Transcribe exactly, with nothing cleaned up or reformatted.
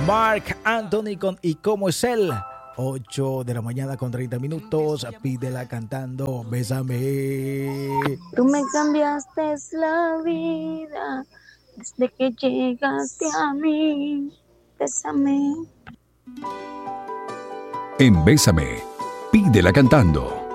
Marc Anthony con ¿Y cómo es él? ocho de la mañana con treinta minutos. Pídela cantando Bésame. Tú me cambiaste la vida desde que llegaste a mí. Bésame. En Bésame, pídela cantando.